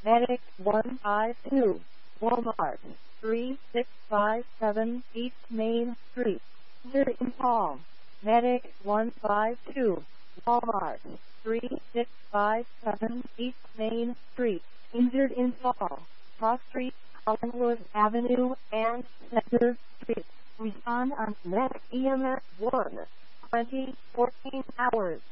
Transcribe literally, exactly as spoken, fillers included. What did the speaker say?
Medic one five two, Walmart, three six five seven East Main Street, injured in fall. Medic one five two, Walmart, three six five seven East Main Street, injured in fall. Cross Street, Collingwood Avenue, and Center Street. Respond on Medic E M S one, twenty fourteen hours.